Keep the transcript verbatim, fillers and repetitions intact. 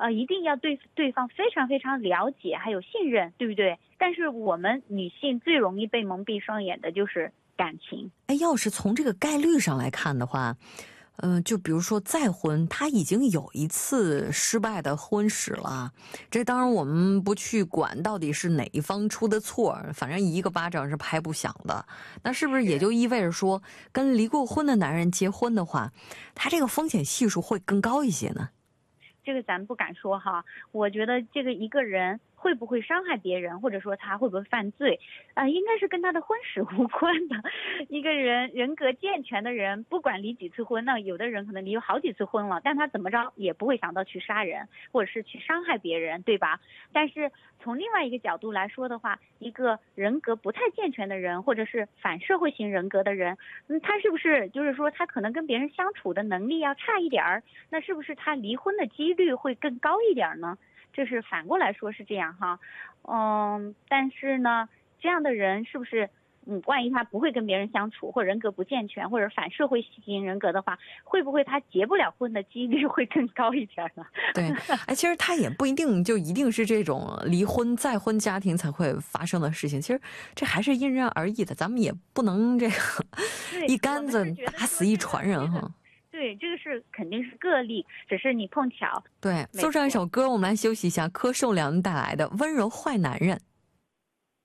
呃，一定要对对方非常非常了解还有信任，对不对？但是我们女性最容易被蒙蔽双眼的就是感情。 哎，要是从这个概率上来看的话，嗯、呃，就比如说再婚，他已经有一次失败的婚史了，这当然我们不去管到底是哪一方出的错，反正一个巴掌是拍不响的。那是不是也就意味着说，跟离过婚的男人结婚的话，他这个风险系数会更高一些呢？ 这个咱不敢说哈，我觉得这个一个人会不会伤害别人，或者说他会不会犯罪，啊、呃，应该是跟他的婚史无关的。一个人人格健全的人，不管离几次婚，那有的人可能离好几次婚了，但他怎么着也不会想到去杀人，或者是去伤害别人，对吧？但是从另外一个角度来说的话，一个人格不太健全的人，或者是反社会型人格的人，嗯，他是不是就是说他可能跟别人相处的能力要差一点儿？那是不是他离婚的几率会更高一点呢？这是反过来说是这样哈，嗯，但是呢，这样的人是不是，嗯，万一他不会跟别人相处，或者人格不健全，或者反社会型人格的话，会不会他结不了婚的几率会更高一点呢？ 对，哎，其实他也不一定就一定是这种离婚再婚家庭才会发生的事情，其实这还是因人而异的，咱们也不能这个一竿子打死一船人哈。 对，这个是肯定是个例，只是你碰巧。 对，送上一首歌，我们来休息一下，柯受良带来的《温柔坏男人》。